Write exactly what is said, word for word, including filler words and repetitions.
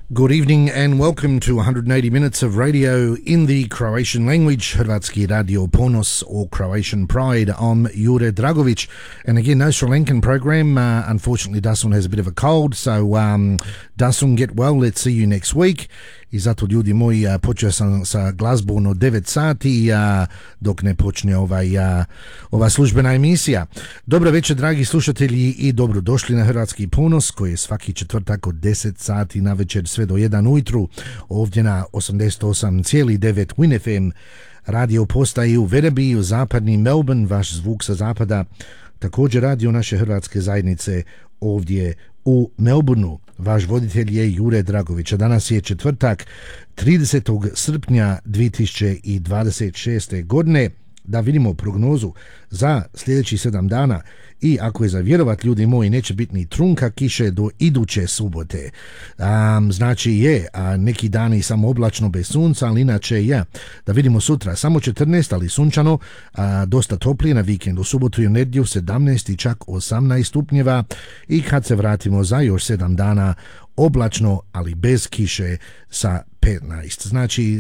Good evening and welcome to one hundred eighty minutes of radio in the Croatian language. Hrvatski Radio Ponos or Croatian Pride. I'm Jure Dragovic. And again, no Sri Lankan program. Uh, unfortunately, Dasun has a bit of a cold. So, um, Dasun, get well. Let's see you next week. I zato, ljudi moji, uh, počeo sam sa glazbom od devet sati uh, dok ne počne ovaj, uh, ova službena emisija. Dobro večer, dragi slušatelji, i dobro došli na Hrvatski ponos, koji je svaki četvrtak od deset sati na večer sve do jedan ujutru, ovdje na osamdeset osam zarez devet Win F M radio postaji u Werribee, u zapadni Melbourne, vaš zvuk sa zapada, također radio naše hrvatske zajednice ovdje u Melbourneu. Vaš voditelj je Jure Dragović, a danas je četvrtak tridesetog srpnja dvije tisuće dvadeset šeste. godine. Da vidimo prognozu za sljedećih sedam dana i ako je za vjerovat, ljudi moji, neće biti ni trunka kiše do iduće subote. Um, znači je a neki dani samo oblačno bez sunca, ali inače je. Da vidimo sutra samo četrnaest, ali sunčano, a, dosta toplije na vikend. U subotu i u nedjelju sedamnaest i čak osamnaest stupnjeva i kad se vratimo za još sedam dana oblačno, ali bez kiše sa petnaest. Znači